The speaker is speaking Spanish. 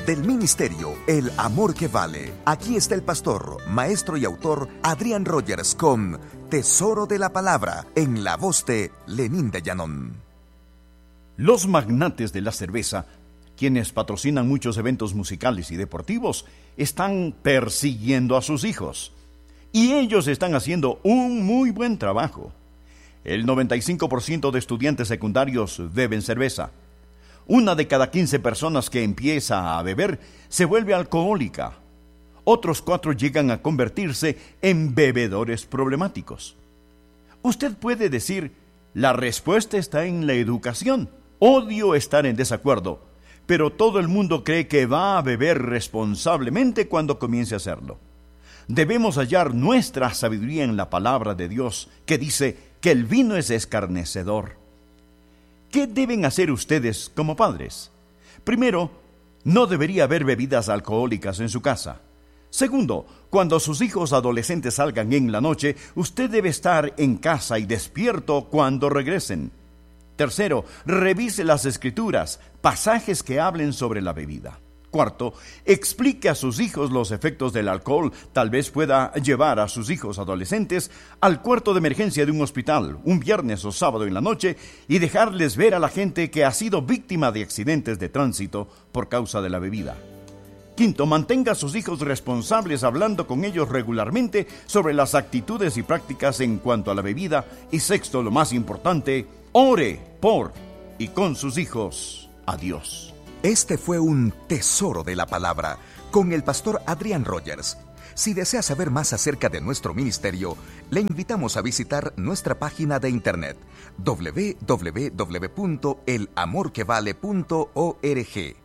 del ministerio El Amor que Vale. Aquí está el pastor, maestro y autor Adrián Rogers con Tesoro de la Palabra, en la voz de Lenín de Llanón. Los magnates de la cerveza, quienes patrocinan muchos eventos musicales y deportivos, están persiguiendo a sus hijos. Y ellos están haciendo un muy buen trabajo. El 95% de estudiantes secundarios beben cerveza. 1 de cada 15 personas que empieza a beber se vuelve alcohólica. Otros 4 llegan a convertirse en bebedores problemáticos. Usted puede decir, la respuesta está en la educación. Odio estar en desacuerdo, pero todo el mundo cree que va a beber responsablemente cuando comience a hacerlo. Debemos hallar nuestra sabiduría en la palabra de Dios, que dice que el vino es escarnecedor. ¿Qué deben hacer ustedes como padres? Primero, no debería haber bebidas alcohólicas en su casa. Segundo, cuando sus hijos adolescentes salgan en la noche, usted debe estar en casa y despierto cuando regresen. Tercero, revise las Escrituras, pasajes que hablen sobre la bebida. Cuarto, explique a sus hijos los efectos del alcohol. Tal vez pueda llevar a sus hijos adolescentes al cuarto de emergencia de un hospital un viernes o sábado en la noche y dejarles ver a la gente que ha sido víctima de accidentes de tránsito por causa de la bebida. Quinto, mantenga a sus hijos responsables hablando con ellos regularmente sobre las actitudes y prácticas en cuanto a la bebida. Y sexto, lo más importante, ore por y con sus hijos a Dios. Este fue un Tesoro de la Palabra con el pastor Adrián Rogers. Si desea saber más acerca de nuestro ministerio, le invitamos a visitar nuestra página de internet www.elamorquevale.org.